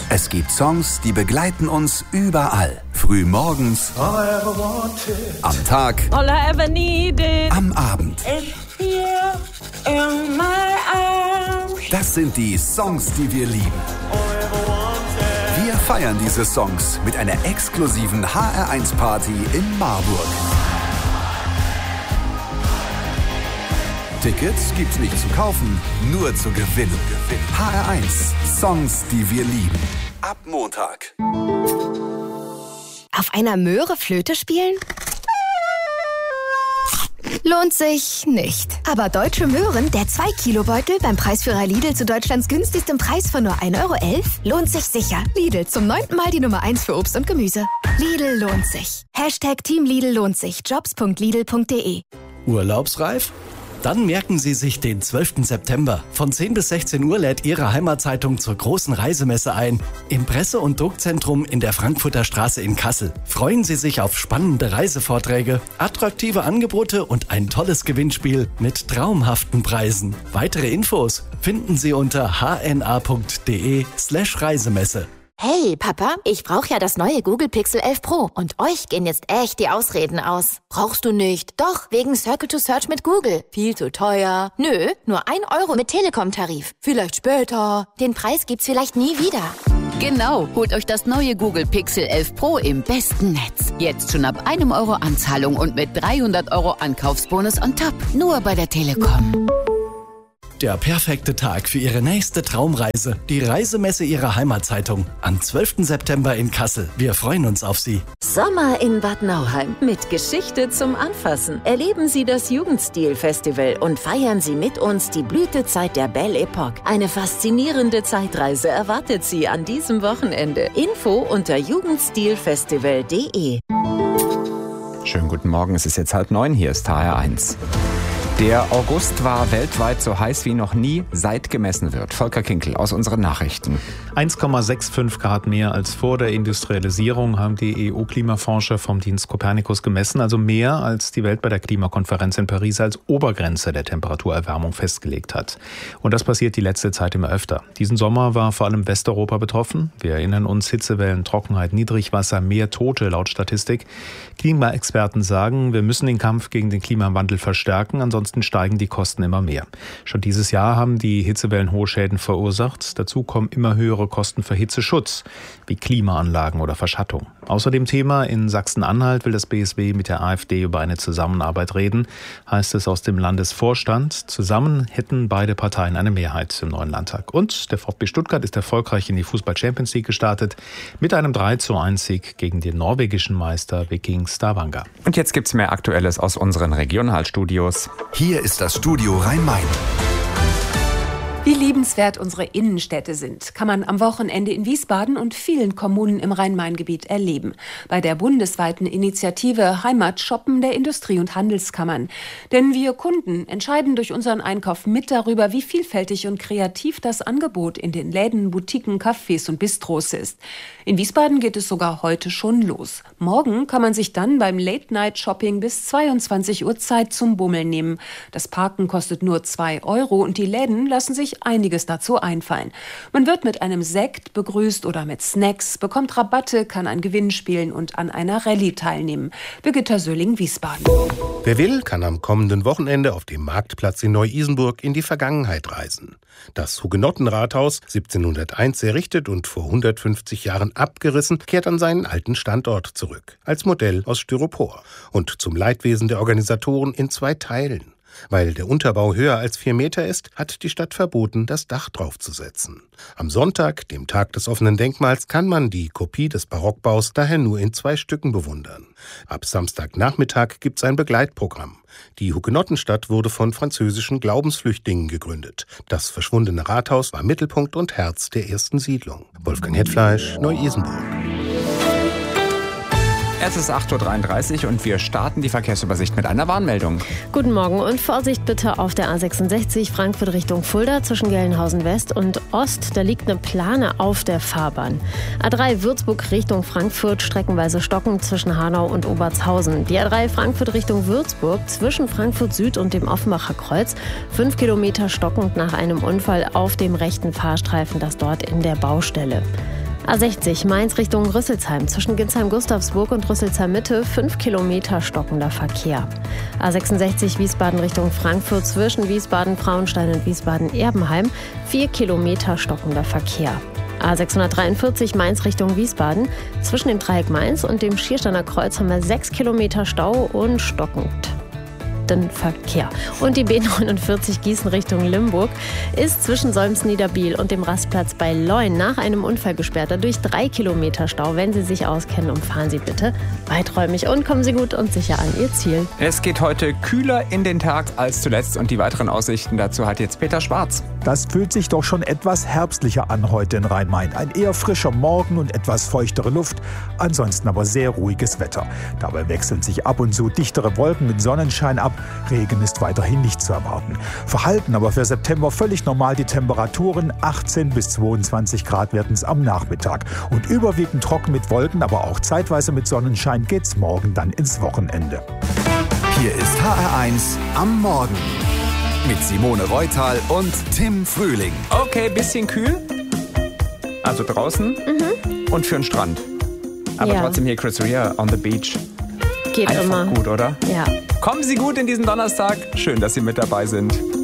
Es gibt Songs, die begleiten uns überall. Früh morgens, am Tag, all I ever needed, am Abend. is here in my arms. Das sind die Songs, die wir lieben. Wir feiern diese Songs mit einer exklusiven HR1-Party in Marburg. Tickets gibt's nicht zu kaufen, nur zu gewinnen. HR1, Songs, die wir lieben. Ab Montag. Auf einer Möhre Flöte spielen? Lohnt sich nicht. Aber Deutsche Möhren, der 2-Kilo-Beutel beim Preisführer Lidl zu Deutschlands günstigstem Preis von nur 1,11 € lohnt sich sicher. Lidl, zum 9. Mal die Nummer 1 für Obst und Gemüse. Lidl lohnt sich. #Team Lidl lohnt sich. Jobs.lidl.de. Urlaubsreif? Dann merken Sie sich den 12. September. Von 10 bis 16 Uhr lädt Ihre Heimatzeitung zur großen Reisemesse ein. Im Presse- und Druckzentrum in der Frankfurter Straße in Kassel. Freuen Sie sich auf spannende Reisevorträge, attraktive Angebote und ein tolles Gewinnspiel mit traumhaften Preisen. Weitere Infos finden Sie unter hna.de/Reisemesse. Hey, Papa, ich brauche ja das neue Google Pixel 11 Pro und euch gehen jetzt echt die Ausreden aus. Brauchst du nicht? Doch, wegen Circle to Search mit Google. Viel zu teuer. Nö, nur 1 € mit Telekom-Tarif. Vielleicht später. Den Preis gibt's vielleicht nie wieder. Genau, holt euch das neue Google Pixel 11 Pro im besten Netz. Jetzt schon ab 1 € Anzahlung und mit 300 € Ankaufsbonus on top. Nur bei der Telekom. Der perfekte Tag für Ihre nächste Traumreise. Die Reisemesse Ihrer Heimatzeitung. Am 12. September in Kassel. Wir freuen uns auf Sie. Sommer in Bad Nauheim. Mit Geschichte zum Anfassen. Erleben Sie das Jugendstil-Festival und feiern Sie mit uns die Blütezeit der Belle Epoque. Eine faszinierende Zeitreise erwartet Sie an diesem Wochenende. Info unter jugendstilfestival.de. Schönen guten Morgen, es ist jetzt 8:30, hier ist HR1. Der August war weltweit so heiß wie noch nie, seit gemessen wird. Volker Kinkel aus unseren Nachrichten. 1,65 Grad mehr als vor der Industrialisierung haben die EU-Klimaforscher vom Dienst Copernicus gemessen, also mehr als die Welt bei der Klimakonferenz in Paris als Obergrenze der Temperaturerwärmung festgelegt hat. Und das passiert die letzte Zeit immer öfter. Diesen Sommer war vor allem Westeuropa betroffen. Wir erinnern uns, Hitzewellen, Trockenheit, Niedrigwasser, mehr Tote laut Statistik. Klimaexperten sagen, wir müssen den Kampf gegen den Klimawandel verstärken, ansonsten steigen die Kosten immer mehr. Schon dieses Jahr haben die Hitzewellen hohe Schäden verursacht. Dazu kommen immer höhere Kosten für Hitzeschutz, wie Klimaanlagen oder Verschattung. Außerdem Thema: in Sachsen-Anhalt will das BSW mit der AfD über eine Zusammenarbeit reden, heißt es aus dem Landesvorstand. Zusammen hätten beide Parteien eine Mehrheit im neuen Landtag. Und der VfB Stuttgart ist erfolgreich in die Fußball-Champions League gestartet mit einem 3:1-Sieg gegen den norwegischen Meister Viking Stavanger. Und jetzt gibt's mehr Aktuelles aus unseren Regionalstudios. Hier ist das Studio Rhein-Main. Wie liebenswert unsere Innenstädte sind, kann man am Wochenende in Wiesbaden und vielen Kommunen im Rhein-Main-Gebiet erleben. Bei der bundesweiten Initiative Heimatshoppen der Industrie- und Handelskammern. Denn wir Kunden entscheiden durch unseren Einkauf mit darüber, wie vielfältig und kreativ das Angebot in den Läden, Boutiquen, Cafés und Bistros ist. In Wiesbaden geht es sogar heute schon los. Morgen kann man sich dann beim Late-Night-Shopping bis 22 Uhr Zeit zum Bummeln nehmen. Das Parken kostet nur 2 € und die Läden lassen sich einiges dazu einfallen. Man wird mit einem Sekt begrüßt oder mit Snacks, bekommt Rabatte, kann ein Gewinn spielen und an einer Rallye teilnehmen. Birgitta Söhling, Wiesbaden. Wer will, kann am kommenden Wochenende auf dem Marktplatz in Neu-Isenburg in die Vergangenheit reisen. Das Hugenottenrathaus, 1701 errichtet und vor 150 Jahren abgerissen, kehrt an seinen alten Standort zurück. Als Modell aus Styropor und zum Leidwesen der Organisatoren in 2 Teilen. Weil der Unterbau höher als 4 Meter ist, hat die Stadt verboten, das Dach draufzusetzen. Am Sonntag, dem Tag des offenen Denkmals, kann man die Kopie des Barockbaus daher nur in 2 Stücken bewundern. Ab Samstagnachmittag gibt's ein Begleitprogramm. Die Hugenottenstadt wurde von französischen Glaubensflüchtlingen gegründet. Das verschwundene Rathaus war Mittelpunkt und Herz der ersten Siedlung. Wolfgang Hetfleisch, Neu-Isenburg. Es ist 8:33 Uhr und wir starten die Verkehrsübersicht mit einer Warnmeldung. Guten Morgen und Vorsicht bitte auf der A66 Frankfurt Richtung Fulda zwischen Gelnhausen West und Ost. Da liegt eine Plane auf der Fahrbahn. A3 Würzburg Richtung Frankfurt streckenweise stockend zwischen Hanau und Obertshausen. Die A3 Frankfurt Richtung Würzburg zwischen Frankfurt Süd und dem Offenbacher Kreuz. 5 Kilometer stockend nach einem Unfall auf dem rechten Fahrstreifen, das dort in der Baustelle. A60 Mainz Richtung Rüsselsheim. Zwischen Ginsheim-Gustavsburg und Rüsselsheim-Mitte 5 Kilometer stockender Verkehr. A66 Wiesbaden Richtung Frankfurt. Zwischen Wiesbaden-Frauenstein und Wiesbaden-Erbenheim 4 Kilometer stockender Verkehr. A643 Mainz Richtung Wiesbaden. Zwischen dem Dreieck Mainz und dem Schiersteiner Kreuz haben wir 6 Kilometer Stau und stockend Verkehr. Und die B49 Gießen Richtung Limburg ist zwischen Solms-Niederbiel und dem Rastplatz bei Leun nach einem Unfall gesperrt. Dadurch 3 Kilometer Stau. Wenn Sie sich auskennen, umfahren Sie bitte weiträumig und kommen Sie gut und sicher an Ihr Ziel. Es geht heute kühler in den Tag als zuletzt und die weiteren Aussichten dazu hat jetzt Peter Schwarz. Das fühlt sich doch schon etwas herbstlicher an heute in Rhein-Main. Ein eher frischer Morgen und etwas feuchtere Luft, ansonsten aber sehr ruhiges Wetter. Dabei wechseln sich ab und zu dichtere Wolken mit Sonnenschein ab. Regen ist weiterhin nicht zu erwarten. Verhalten aber für September völlig normal die Temperaturen. 18 bis 22 Grad werden es am Nachmittag. Und überwiegend trocken mit Wolken, aber auch zeitweise mit Sonnenschein geht's morgen dann ins Wochenende. Hier ist HR1 am Morgen. Mit Simone Reutal und Tim Frühling. Okay, bisschen kühl. Also draußen und für den Strand. Aber trotzdem hier Chris Rea on the beach. Geht einfach immer. Gut, oder? Ja. Kommen Sie gut in diesen Donnerstag. Schön, dass Sie mit dabei sind.